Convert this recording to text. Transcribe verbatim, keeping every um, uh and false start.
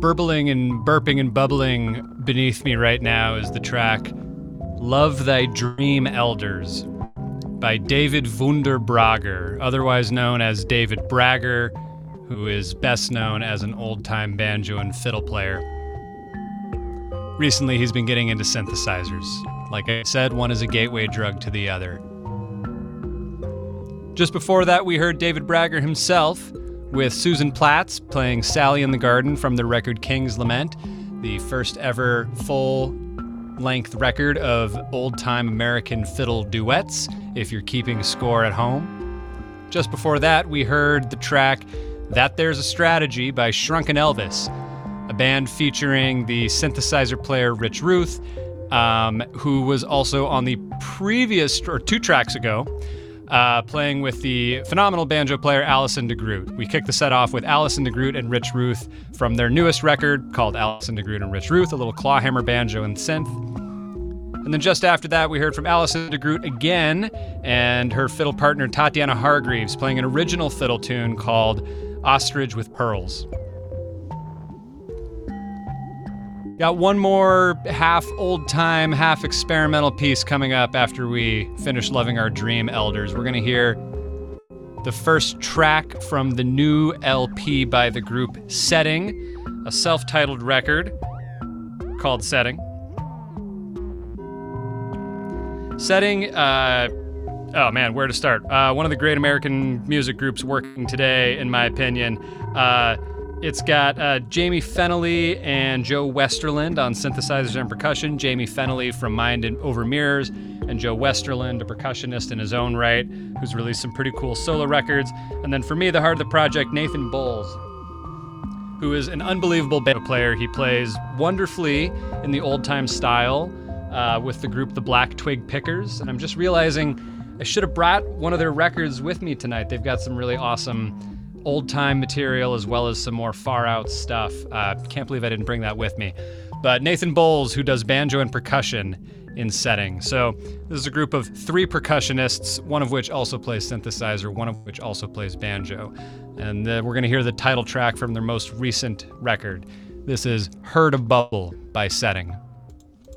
burbling and burping and bubbling beneath me right now is the track Love Thy Dream Elders by David Wunderbrager, otherwise known as David Bragger, who is best known as an old-time banjo and fiddle player. Recently, he's been getting into synthesizers. Like I said, one is a gateway drug to the other. Just before that, we heard David Bragger himself with Susan Platts playing Sally in the Garden from the record King's Lament, the first ever full-length record of old-time American fiddle duets, if you're keeping score at home. Just before that, we heard the track That There's a Strategy by Shrunken Elvis, a band featuring the synthesizer player Rich Ruth, um, who was also on the previous, or two tracks ago, uh, playing with the phenomenal banjo player Alison DeGroot. We kicked the set off with Alison DeGroot and Rich Ruth from their newest record called Alison DeGroot and Rich Ruth, a little clawhammer banjo and synth. And then just after that, we heard from Alison DeGroot again and her fiddle partner Tatiana Hargreaves playing an original fiddle tune called Ostrich with Pearls. Got one more half old-time, half experimental piece coming up after we finish Loving Our Dream Elders. We're going to hear the first track from the new L P by the group Setting, a self-titled record called Setting. Setting, uh, oh man, where to start? Uh, one of the great American music groups working today, in my opinion. Uh, It's got uh, Jamie Fennelly and Joe Westerland on synthesizers and percussion. Jamie Fennelly from Mind and Over Mirrors, and Joe Westerland, a percussionist in his own right, who's released some pretty cool solo records. And then for me, the heart of the project, Nathan Bowles, who is an unbelievable banjo player. He plays wonderfully in the old-time style uh, with the group The Black Twig Pickers. And I'm just realizing I should have brought one of their records with me tonight. They've got some really awesome old-time material as well as some more far-out stuff. Uh, can't believe I didn't bring that with me. But Nathan Bowles, who does banjo and percussion in Setting. So this is a group of three percussionists, one of which also plays synthesizer, one of which also plays banjo. And uh, we're going to hear the title track from their most recent record. This is Herd of Bubble by Setting.